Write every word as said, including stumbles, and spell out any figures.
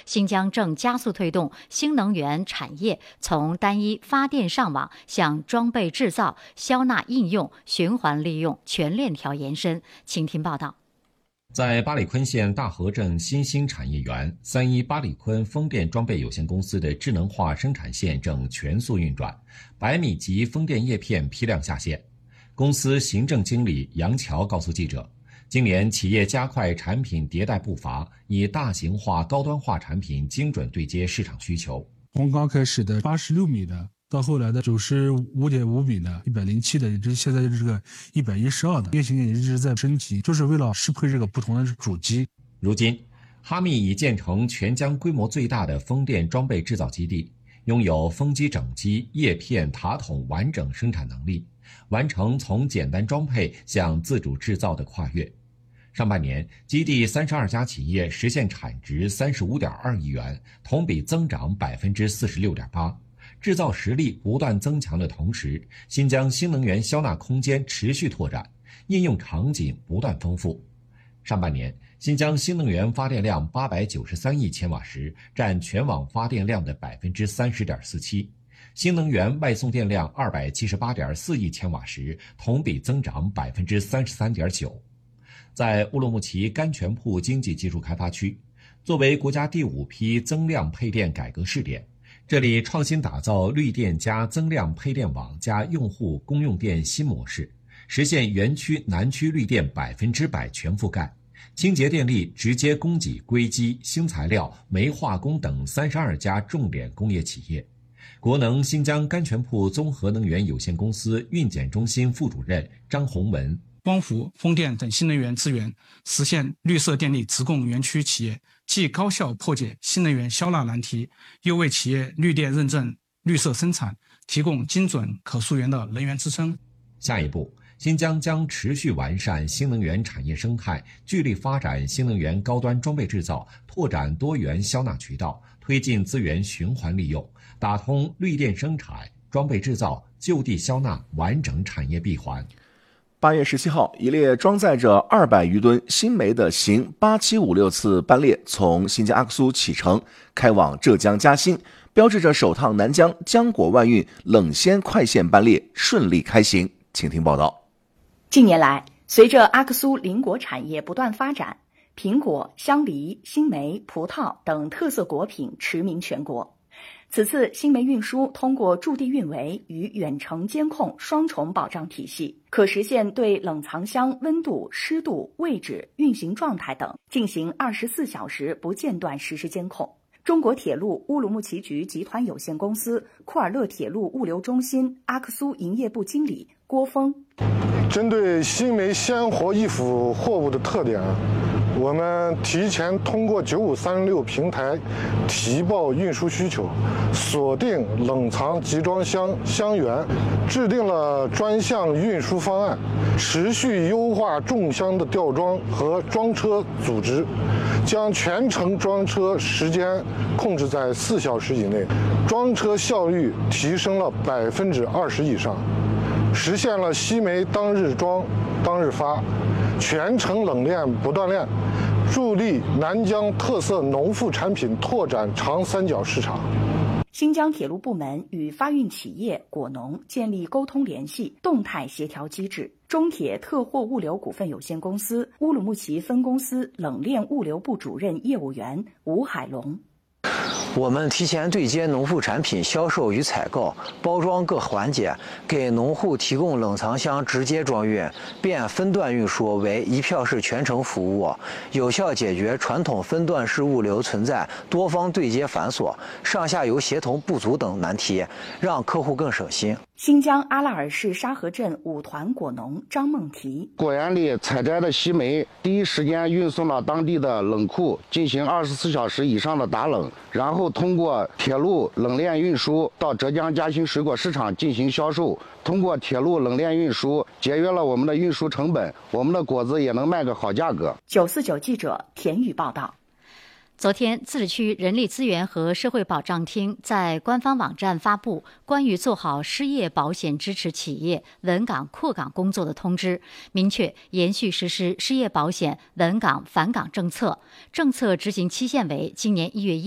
新疆正加速推动新能源产业从单一发电上网向装备制造、消纳应用、循环利用全链条延伸。请听报道。 在八里坤县大河镇新兴产业园，三一八里坤风电装备有限公司的智能化生产线正全速运转，百米级风电叶片批量下线。公司行政经理杨桥告诉记者，今年企业加快产品迭代步伐，以大型化、高端化产品精准对接市场需求。 从刚开始的八十六米的，到后来的九十五点五米的、一百零七的，一直现在这个一百一十二的，运行也一直在升级，就是为了适配这个不同的主机。 如今，哈密已建成全疆规模最大的风电装备制造基地，拥有风机整机、叶片、塔筒完整生产能力，完成从简单装配向自主制造的跨越。上半年，基地三十二家企业实现产值三十五点二亿元，同比增长百分之四十六点八。制造实力不断增强的同时，新疆新能源消纳空间持续拓展，应用场景不断丰富。上半年，新疆新能源发电量八百九十三亿千瓦时，占全网发电量的百分之三十点四七。新能源外送电量二百七十八点四亿千瓦时，同比增长百分之三十三点九。在乌鲁木齐甘泉铺经济技术开发区，作为国家第五批增量配电改革试点。这里创新打造绿电加增量配电网加用户公用电新模式，实现园区南区绿电百分之百全覆盖，清洁电力直接供给硅基、新材料、煤化工等三十二家重点工业企业。国能新疆甘泉铺综合能源有限公司运检中心副主任张洪文， 光伏、风电等新能源资源，实现绿色电力直供园区企业，既高效破解新能源消纳难题，又为企业绿电认证、绿色生产提供精准可溯源的能源支撑。 下一步，新疆将持续完善新能源产业生态，聚力发展新能源高端装备制造，拓展多元消纳渠道，推进资源循环利用，打通绿电生产、装备制造、就地消纳完整产业闭环。 八月十七号，一列装载着二百余吨新煤的型八七五六次班列从新疆阿克苏启程，开往浙江嘉兴，标志着首趟南疆浆果外运冷鲜快线班列顺利开行。请听报道。 近年来，随着阿克苏邻果产业不断发展，苹果、香梨、新梅、葡萄等特色果品驰名全国。此次新煤运输通过驻地运维与远程监控双重保障体系，可实现对冷藏箱温度、湿度、位置、运行状态等进行二十四小时不间断实时监控。中国铁路乌鲁木齐局集团有限公司库尔勒铁路物流中心阿克苏营业部经理郭峰， 针对新煤鲜活易腐货物的特点，我们提前通过九五三六平台提报运输需求，锁定冷藏集装箱箱源，制定了专项运输方案，持续优化重箱的吊装和装车组织，将全程装车时间控制在四小时以内，装车效率提升了百分之二十以上，实现了西煤当日装当日发，全程冷链不断链，助力南疆特色农副产品拓展长三角市场。 新疆铁路部门与发运企业果农建立沟通联系、动态协调机制。中铁特货物流股份有限公司乌鲁木齐分公司冷链物流部主任业务员吴海龙。 我们提前对接农副产品销售与采购、包装各环节，给农户提供冷藏箱直接装运，变分段运输为一票式全程服务，有效解决传统分段式物流存在多方对接繁琐、上下游协同不足等难题，让客户更省心。 新疆阿拉尔市沙河镇五团果农张梦提， 果园里采摘的西梅第一时间运送到当地的冷库进行二十四小时以上的打冷，然后通过铁路冷链运输到浙江嘉兴水果市场进行销售。通过铁路冷链运输，节约了我们的运输成本，我们的果子也能卖个好价格。 九四九记者田宇报道。 昨天，自治区人力资源和社会保障厅在官方网站发布关于做好失业保险支持企业稳岗扩岗工作的通知，明确延续实施失业保险稳岗返岗政策，政策执行期限为今年一月一